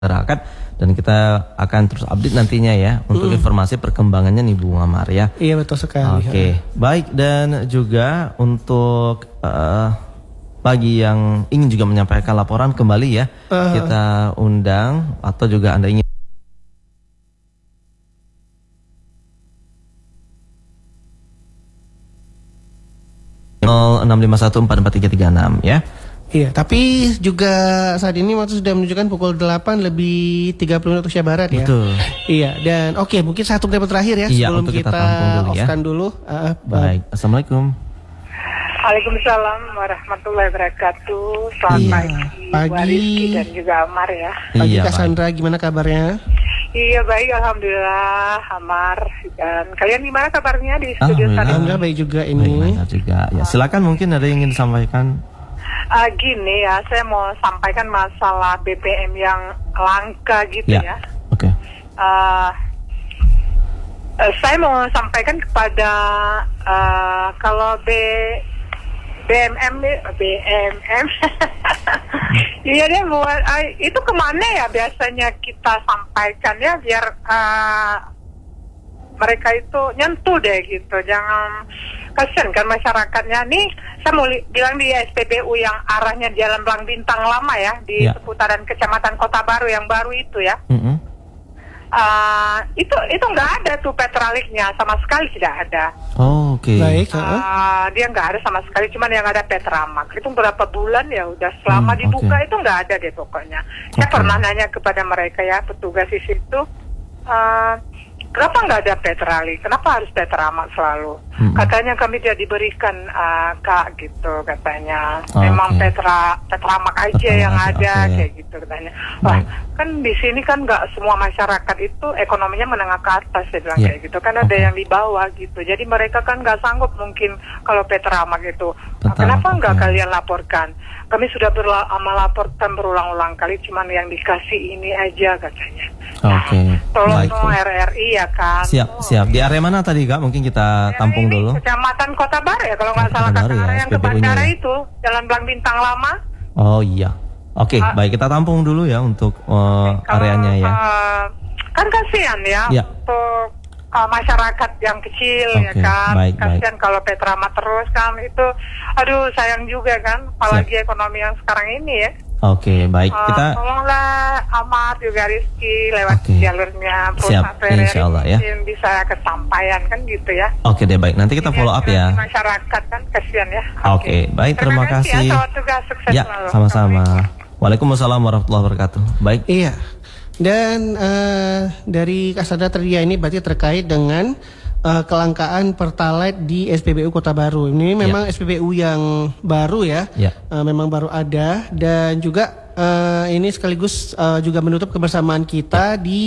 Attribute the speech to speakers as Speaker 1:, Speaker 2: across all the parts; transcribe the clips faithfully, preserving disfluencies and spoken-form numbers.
Speaker 1: masyarakat, dan kita akan terus update nantinya ya untuk hmm. informasi perkembangannya nih Bu Amar ya.
Speaker 2: Iya betul sekali.
Speaker 1: Oke, okay. Baik, dan juga untuk uh, bagi yang ingin juga menyampaikan laporan kembali ya, uh. kita undang atau juga Anda ingin nol enam lima satu empat empat tiga tiga enam ya.
Speaker 2: Iya, tapi juga saat ini waktu sudah menunjukkan pukul delapan lebih tiga puluh menit Indonesia Barat ya.
Speaker 1: Betul.
Speaker 2: Iya, dan oke, okay, mungkin satu menit terakhir ya
Speaker 1: iya,
Speaker 2: sebelum
Speaker 1: kita,
Speaker 2: kita
Speaker 1: dulu,
Speaker 2: off-kan
Speaker 1: ya.
Speaker 2: dulu. Uh,
Speaker 1: Baik, uh, Assalamualaikum.
Speaker 3: Waalaikumsalam warahmatullahi wabarakatuh. Selamat
Speaker 2: iya,
Speaker 3: pagi,
Speaker 2: pagi.
Speaker 3: Bu Rizky dan juga Amar ya.
Speaker 2: Pagi
Speaker 1: iya,
Speaker 2: Kak Sandra, gimana kabarnya?
Speaker 3: Iya baik, alhamdulillah. Amar, dan kalian gimana kabarnya di studio sana?
Speaker 2: Alhamdulillah baik juga ini.
Speaker 1: Baik juga. Ya, silakan, mungkin ada yang ingin disampaikan.
Speaker 3: Uh, gini ya, saya mau sampaikan masalah B B M yang langka gitu ya. ya.
Speaker 1: Oke. Okay.
Speaker 3: Uh, uh, saya mau sampaikan kepada uh, kalau B B M M B M M iya deh buat uh, itu kemana ya biasanya kita sampaikan ya biar uh, mereka itu nyentuh deh gitu, jangan kasihan kan masyarakatnya nih. Saya mau li- bilang di S P B U yang arahnya Jalan Blang Bintang lama ya, di
Speaker 1: ya.
Speaker 3: seputaran Kecamatan Kota Baru yang baru itu ya.
Speaker 1: Mm-hmm.
Speaker 3: uh, itu itu nggak ada tuh petraliknya, sama sekali tidak ada.
Speaker 1: Oh, oke. Okay.
Speaker 2: Baik.
Speaker 3: Uh, dia nggak ada sama sekali, cuman yang ada Petramak. Itu berapa bulan ya udah selama
Speaker 1: hmm,
Speaker 3: dibuka
Speaker 1: okay.
Speaker 3: itu nggak ada deh pokoknya. Saya okay. pernah nanya kepada mereka ya, petugas di situ. Uh, Kenapa nggak ada Petrali? Kenapa harus Petramak selalu? Hmm. Katanya kami tidak diberikan uh, kak gitu katanya.
Speaker 1: Oh,
Speaker 3: Memang
Speaker 1: okay.
Speaker 3: Petra Petramak aja Petramak yang ada okay. kayak gitu katanya. Wah Baik. Kan di sini kan nggak semua masyarakat itu ekonominya menengah ke atas, saya bilang yeah. kayak gitu. Kan ada okay. yang di bawah gitu. Jadi mereka kan nggak sanggup mungkin kalau Petramak itu. Nah, kenapa nggak okay. kalian laporkan? Kami sudah berla- melaporkan berulang-ulang kali, cuman yang dikasih ini aja katanya.
Speaker 1: Oke. Okay.
Speaker 3: Tolong dong R R I ya kan.
Speaker 1: Siap, oh. siap. Di area mana tadi Kak? Mungkin kita tampung
Speaker 3: ini,
Speaker 1: dulu.
Speaker 3: Kecamatan Kota Baru ya kalau nggak salah,
Speaker 1: Baru ya,
Speaker 3: yang ke bandara
Speaker 1: ya.
Speaker 3: itu, Jalan Blang Bintang lama.
Speaker 1: Oh iya. Oke, okay, uh, baik, kita tampung dulu ya untuk uh, kalau, areanya ya.
Speaker 3: Uh, kan kasihan ya, ya. untuk uh, masyarakat yang kecil okay, ya kan.
Speaker 1: Baik,
Speaker 3: kasihan
Speaker 1: baik.
Speaker 3: kalau Petramak terus kan itu, aduh sayang juga kan, apalagi Siap. ekonomi yang sekarang ini ya.
Speaker 1: Oke, okay, baik.
Speaker 3: Uh,
Speaker 1: kita
Speaker 3: tolonglah Amar juga Rizky lewat
Speaker 1: okay.
Speaker 3: jalurnya
Speaker 1: perusahaan Insya Allah ya.
Speaker 3: bisa kesampaian kan gitu ya.
Speaker 1: Oke okay, deh, baik. Nanti kita follow up ya.
Speaker 3: Masyarakat kan kasihan ya.
Speaker 1: Oke, okay. okay, baik. Terima, terima kasih.
Speaker 3: Ya, tugas, sukses
Speaker 1: ya sama-sama. Waalaikumsalam warahmatullahi wabarakatuh. Baik.
Speaker 2: Iya. Dan uh, dari Kasada Terdia ini berarti terkait dengan Uh, kelangkaan Pertalite di S P B U Kota Baru. Ini memang yeah. S P B U yang baru ya, yeah. uh, memang baru ada, dan juga uh, ini sekaligus uh, juga menutup kebersamaan kita yeah. di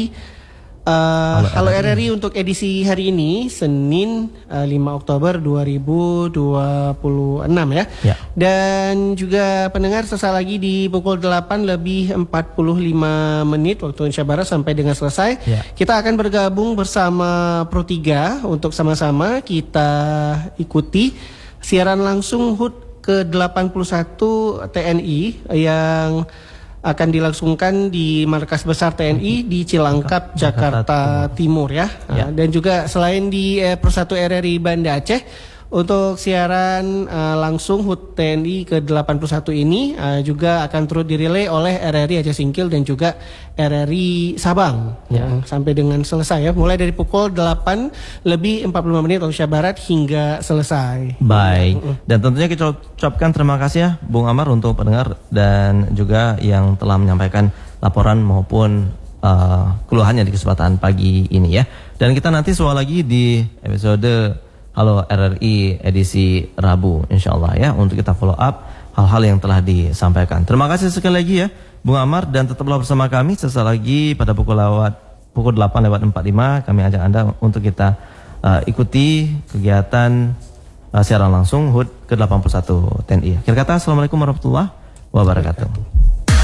Speaker 2: uh, Halo, Halo R R I untuk edisi hari ini Senin uh, lima Oktober dua ribu dua puluh enam ya. yeah. Dan juga pendengar, sesaat lagi di pukul delapan lebih empat puluh lima menit waktu Indonesia Barat sampai dengan selesai yeah. kita akan bergabung bersama Pro tiga untuk sama-sama kita ikuti siaran langsung H U T ke delapan puluh satu T N I yang akan dilangsungkan di markas besar T N I di Cilangkap, Jakarta Timur ya. ya. Dan juga selain di eh, Pro satu R R I Banda Aceh, untuk siaran uh, langsung H U T T N I ke delapan puluh satu ini uh, juga akan turut dirilai oleh R R I Aceh Singkil dan juga R R I Sabang ya. Ya, sampai dengan selesai ya, mulai dari pukul delapan lebih empat puluh lima menit Indonesia Barat hingga selesai.
Speaker 1: Baik. Dan tentunya kita ucapkan terima kasih ya Bung Amar untuk pendengar dan juga yang telah menyampaikan laporan maupun uh, keluhannya di kesempatan pagi ini ya. Dan kita nanti soal lagi di episode Halo R R I edisi Rabu insyaallah ya, untuk kita follow up hal-hal yang telah disampaikan. Terima kasih sekali lagi ya Bung Amar, dan tetaplah bersama kami. Sesaat lagi pada pukul lewat pukul delapan lewat empat puluh lima kami ajak Anda untuk kita uh, ikuti kegiatan uh, siaran langsung H U T ke delapan puluh satu T N I. Akhir kata, Assalamualaikum warahmatullahi wabarakatuh.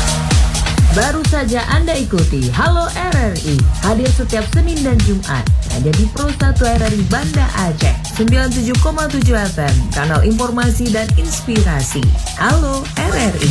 Speaker 4: Baru saja Anda ikuti Halo R R I, hadir setiap Senin dan Jumat hanya di Pro satu R R I Banda Aceh sembilan puluh tujuh koma tujuh F M, kanal informasi dan inspirasi. Halo R R I.